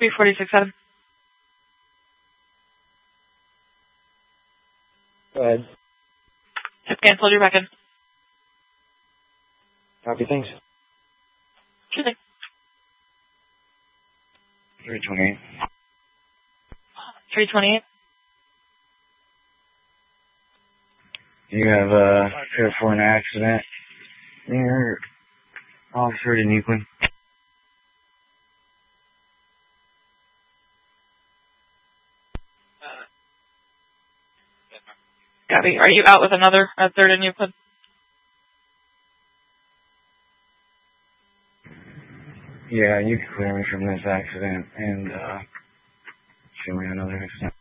346.7. Go ahead. Tip canceled, you're back in. Copy, thanks. Sure thing. 328. 328. You have a fear for an accident near Oxford and Euclid. Gabby, are you out with another at 3rd and Euclid? Yeah, you can clear me from this accident and show me another accident.